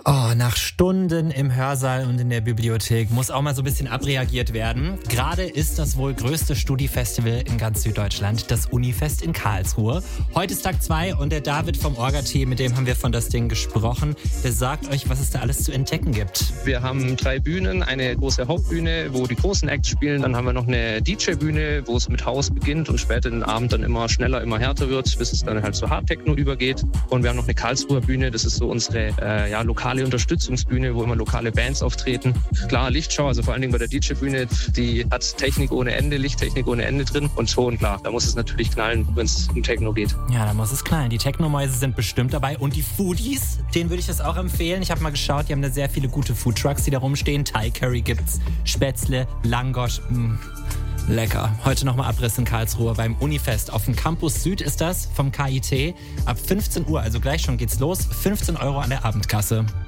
Oh, nach Stunden im Hörsaal und in der Bibliothek muss auch mal so ein bisschen abreagiert werden. Gerade ist das wohl größte Studi-Festival in ganz Süddeutschland, das Unifest in Karlsruhe. Heute ist Tag 2 und der David vom Orga-Team, mit dem haben wir von das Ding gesprochen, der sagt euch, was es da alles zu entdecken gibt. Wir haben 3 Bühnen, eine große Hauptbühne, wo die großen Acts spielen. Dann haben wir noch eine DJ-Bühne, wo es mit Haus beginnt und später den Abend dann immer schneller, immer härter wird, bis es dann halt zu Hardtechno übergeht. Und wir haben noch eine Karlsruher Bühne, das ist so unsere lokale Unterstützungsbühne, wo immer lokale Bands auftreten. Klar, Lichtschau, also vor allen Dingen bei der DJ-Bühne, die hat Technik ohne Ende, Lichttechnik ohne Ende drin und Ton, klar. Da muss es natürlich knallen, wenn es um Techno geht. Ja, da muss es knallen. Die Techno-Mäuse sind bestimmt dabei und die Foodies, denen würde ich das auch empfehlen. Ich habe mal geschaut, die haben da sehr viele gute Foodtrucks, die da rumstehen. Thai Curry gibt's, Spätzle, Langosch, lecker. Heute nochmal Abriss in Karlsruhe beim Unifest. Auf dem Campus Süd ist das, vom KIT. Ab 15 Uhr, also gleich schon geht's los. 15 € an der Abendkasse.